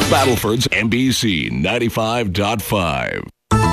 Battleford's NBC 95.5.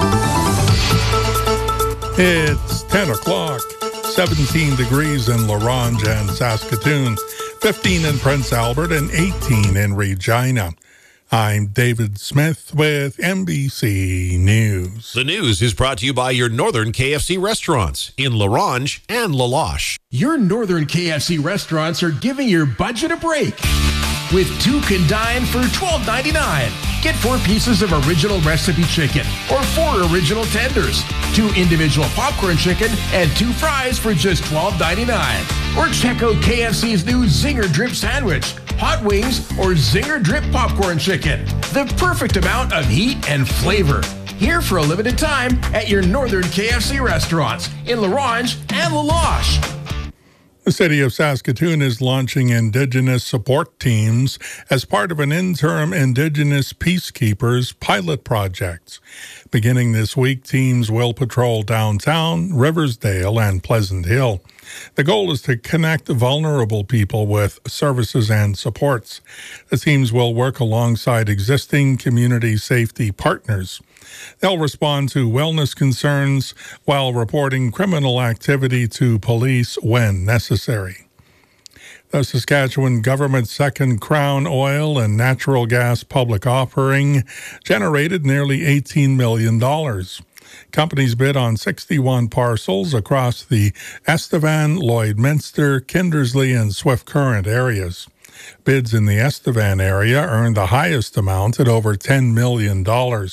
It's 10 o'clock, 17 degrees in La Ronge and Saskatoon, 15 in Prince Albert, and 18 in Regina. I'm David Smith with NBC News. The news is brought to you by your Northern KFC restaurants in La Ronge and La Loche. Your Northern KFC restaurants are giving your budget a break. With 2 can dine for $12.99. Get 4 pieces of original recipe chicken or 4 original tenders, 2 individual popcorn chicken, and 2 fries for just $12.99. Or check out KFC's new Zinger Drip Sandwich, hot wings, or Zinger Drip Popcorn Chicken. The perfect amount of heat and flavor. Here for a limited time at your Northern KFC restaurants in La Ronge and La Loche. The City of Saskatoon is launching Indigenous support teams as part of an interim Indigenous Peacekeepers pilot project. Beginning this week, teams will patrol downtown, Riversdale, and Pleasant Hill. The goal is to connect vulnerable people with services and supports. The teams will work alongside existing community safety partners. They'll respond to wellness concerns while reporting criminal activity to police when necessary. The Saskatchewan government's second Crown Oil and natural gas public offering generated nearly $18 million. Companies bid on 61 parcels across the Estevan, Lloydminster, Kindersley, and Swift Current areas. Bids in the Estevan area earned the highest amount at over $10 million.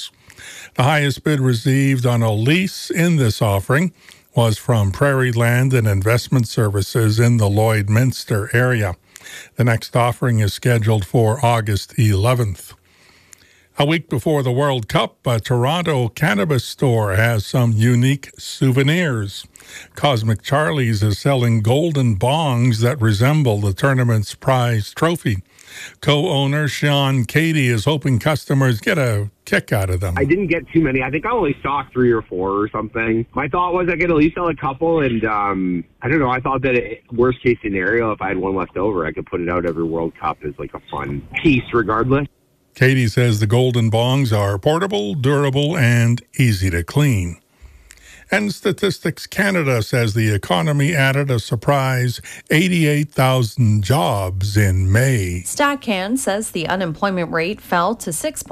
The highest bid received on a lease in this offering was from Prairie Land and Investment Services in the Lloydminster area. The next offering is scheduled for August 11th. A week before the World Cup, a Toronto cannabis store has some unique souvenirs. Cosmic Charlie's is selling golden bongs that resemble the tournament's prize trophy. Co-owner Sean Cady is hoping customers get a kick out of them. I didn't get too many. I think I only stocked 3 or 4 or something. My thought was I could at least sell a couple, and I don't know. I thought that worst case scenario, if I had one left over, I could put it out every World Cup as like a fun piece regardless. Katie says the golden bongs are portable, durable, and easy to clean. And Statistics Canada says the economy added a surprise 88,000 jobs in May. StatCan says the unemployment rate fell to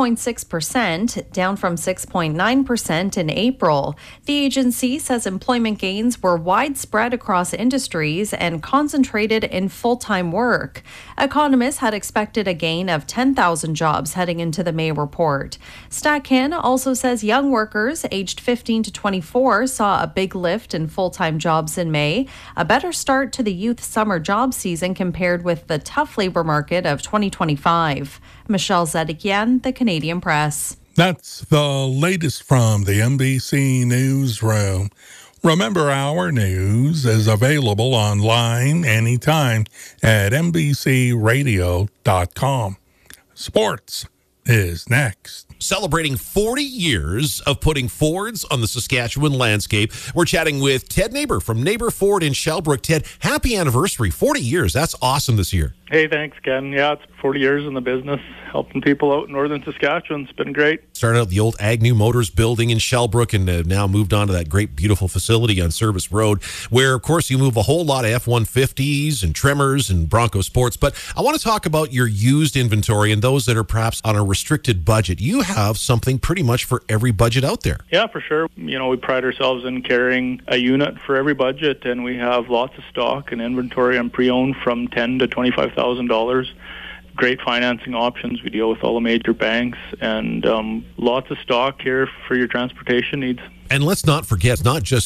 6.6%, down from 6.9% in April. The agency says employment gains were widespread across industries and concentrated in full-time work. Economists had expected a gain of 10,000 jobs heading into the May report. StatCan also says young workers aged 15 to 24 saw a big lift in full-time jobs in May, a better start to the youth summer job season compared with the tough labor market of 2025. Michelle Zedekian, The Canadian Press. That's the latest from the NBC Newsroom. Remember, our news is available online anytime at NBCRadio.com. Sports is next. Celebrating 40 years of putting Fords on the Saskatchewan landscape. We're chatting with Ted Neighbor from Neighbor Ford in Shellbrook. Ted, happy anniversary. 40 years. That's awesome this year. Hey, thanks, Ken. Yeah, it's 40 years in the business, helping people out in northern Saskatchewan. It's been great. Started out the old Agnew Motors building in Shellbrook and now moved on to that great, beautiful facility on Service Road, where, of course, you move a whole lot of F-150s and Tremors and Bronco Sports. But I want to talk about your used inventory and those that are perhaps on a restricted budget. You have something pretty much for every budget out there. Yeah, for sure. You know, we pride ourselves in carrying a unit for every budget, and we have lots of stock and inventory on pre-owned from $10,000 to $25,000. Great financing options. We deal with all the major banks, and lots of stock here for your transportation needs. And let's not forget, it's not just